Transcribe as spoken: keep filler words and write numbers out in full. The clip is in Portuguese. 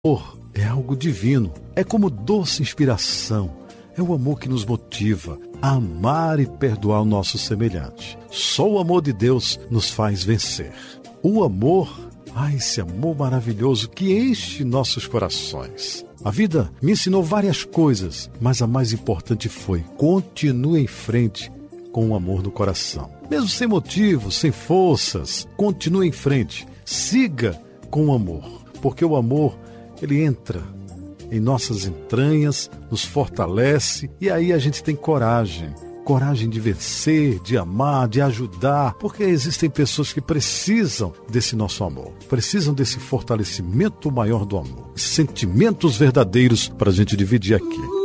amor é algo divino, é como doce inspiração, é o amor que nos motiva a amar e perdoar o nosso semelhante. Só o amor de Deus nos faz vencer. O amor, ah, esse amor maravilhoso que enche nossos corações. A vida me ensinou várias coisas, mas a mais importante foi: continue em frente com o amor no coração. Mesmo sem motivo, sem forças, continue em frente, siga com o amor, porque o amor, ele entra em nossas entranhas, nos fortalece, e aí a gente tem coragem. Coragem de vencer, de amar, de ajudar, porque existem pessoas que precisam desse nosso amor, precisam desse fortalecimento maior do amor, sentimentos verdadeiros para a gente dividir aqui.